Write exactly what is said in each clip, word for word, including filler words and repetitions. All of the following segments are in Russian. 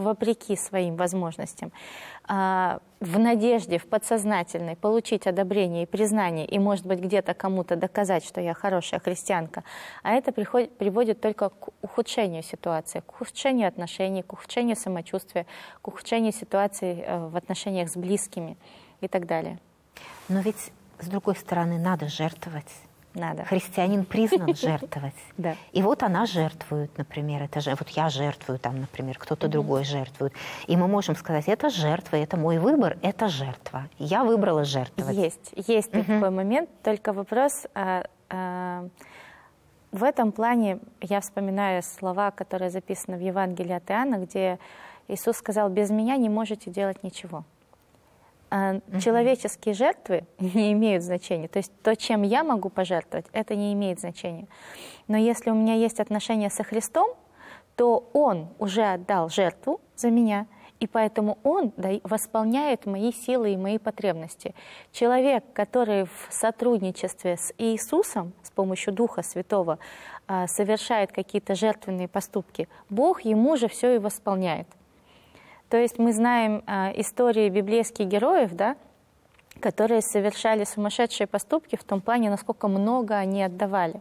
вопреки своим возможностям, в надежде, в подсознательной получить одобрение и признание, и, может быть, где-то кому-то доказать, что я хорошая христианка, а это приходит, приводит только к ухудшению ситуации, к ухудшению отношений, к ухудшению самочувствия, к ухудшению ситуации в отношениях с близкими и так далее. Но ведь, с другой стороны, надо жертвовать. Надо. Христианин признан жертвовать. Да. И вот она жертвует, например, это же, вот я жертвую, там, например, кто-то mm-hmm. другой жертвует. И мы можем сказать, это жертва, это мой выбор, это жертва. Я выбрала жертвовать. Есть, есть mm-hmm. такой момент, только вопрос, а, а, в этом плане я вспоминаю слова, которые записаны в Евангелии от Иоанна, где Иисус сказал, без меня не можете делать ничего. Человеческие жертвы не имеют значения. То есть то, чем я могу пожертвовать, это не имеет значения. Но если у меня есть отношения со Христом, то Он уже отдал жертву за меня, и поэтому Он восполняет мои силы и мои потребности. Человек, который в сотрудничестве с Иисусом, с помощью Духа Святого, совершает какие-то жертвенные поступки, Бог ему же все и восполняет. То есть мы знаем э, истории библейских героев, да, которые совершали сумасшедшие поступки в том плане, насколько много они отдавали.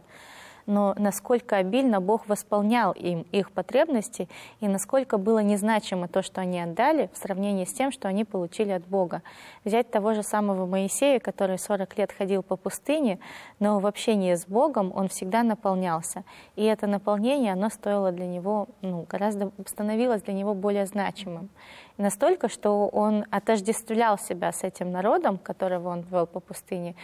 Но насколько обильно Бог восполнял им их потребности, и насколько было незначимо то, что они отдали, в сравнении с тем, что они получили от Бога. Взять того же самого Моисея, который сорок лет ходил по пустыне, но в общении с Богом он всегда наполнялся. И это наполнение, оно стоило для него, ну, гораздо, становилось для него более значимым. И настолько, что он отождествлял себя с этим народом, которого он вел по пустыне,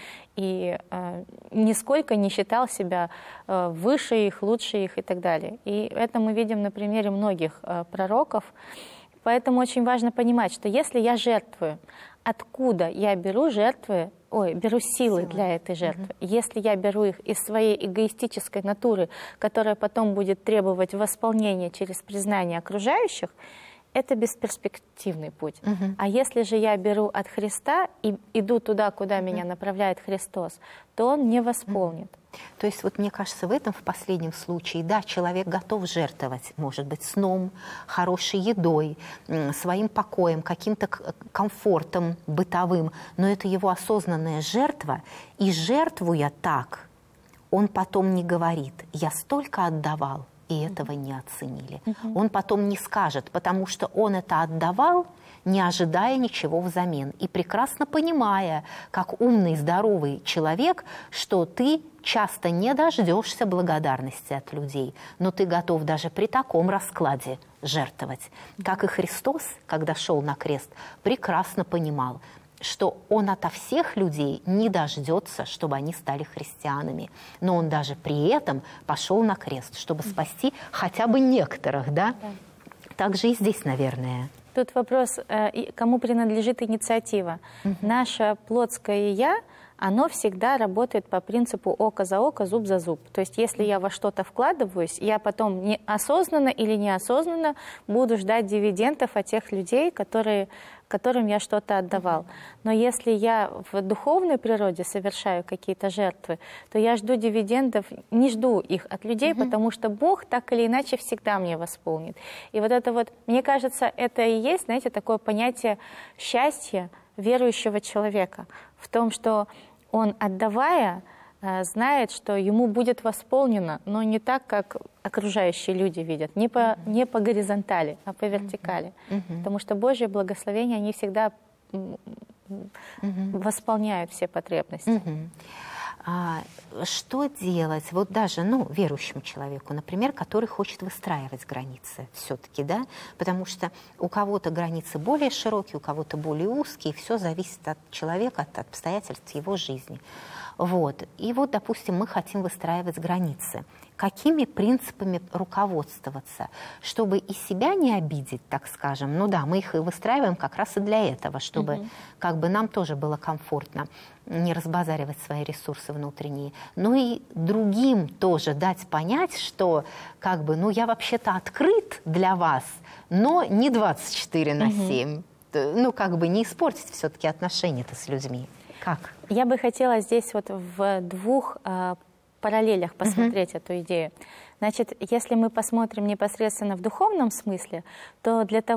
и э, нисколько не считал себя э, выше их, лучше их и так далее. И это мы видим на примере многих э, пророков. Поэтому очень важно понимать, что если я жертвую, откуда я беру жертвы, ой, беру силы, силы. для этой жертвы. Mm-hmm. Если я беру их из своей эгоистической натуры, которая потом будет требовать восполнения через признание окружающих, это бесперспективный путь. Uh-huh. А если же я беру от Христа и иду туда, куда uh-huh. меня направляет Христос, то Он не восполнит. Uh-huh. То есть вот мне кажется, в этом, в последнем случае, да, человек готов жертвовать, может быть, сном, хорошей едой, своим покоем, каким-то комфортом бытовым, но это его осознанная жертва, и жертвуя так, он потом не говорит «я столько отдавал», и этого не оценили. Uh-huh. Он потом не скажет, потому что он это отдавал, не ожидая ничего взамен. И прекрасно понимая, как умный, здоровый человек, что ты часто не дождешься благодарности от людей, но ты готов даже при таком раскладе жертвовать. Как и Христос, когда шел на крест, прекрасно понимал, что он ото всех людей не дождется, чтобы они стали христианами. Но он даже при этом пошел на крест, чтобы спасти хотя бы некоторых, да? Да. Так же и здесь, наверное. Тут вопрос, кому принадлежит инициатива. Угу. Наше плотское «я», оно всегда работает по принципу око за око, зуб за зуб. То есть если я во что-то вкладываюсь, я потом неосознанно или неосознанно буду ждать дивидендов от тех людей, которые, которым я что-то отдавал. Но если я в духовной природе совершаю какие-то жертвы, то я жду дивидендов, не жду их от людей, угу. потому что Бог так или иначе всегда мне восполнит. И вот это вот, мне кажется, это и есть, знаете, такое понятие счастья верующего человека в том, что он, отдавая, знает, что ему будет восполнено, но не так, как окружающие люди видят, не по, uh-huh. не по горизонтали, а по вертикали. Uh-huh. Потому что Божьи благословения, они всегда uh-huh. восполняют все потребности. Uh-huh. А, что делать, вот даже, ну, верующему человеку, например, который хочет выстраивать границы все-таки, да, потому что у кого-то границы более широкие, у кого-то более узкие, все зависит от человека, от обстоятельств его жизни. Вот. И вот, допустим, мы хотим выстраивать границы. Какими принципами руководствоваться, чтобы и себя не обидеть, так скажем. Ну да, мы их и выстраиваем как раз и для этого, чтобы угу. как бы нам тоже было комфортно не разбазаривать свои ресурсы внутренние, но и другим тоже дать понять, что как бы, ну я вообще-то открыт для вас, но не двадцать четыре на семь. Угу. Ну как бы не испортить все-таки отношения-то с людьми. Как? Я бы хотела здесь вот в двух э, параллелях посмотреть uh-huh. эту идею. Значит, если мы посмотрим непосредственно в духовном смысле, то для того,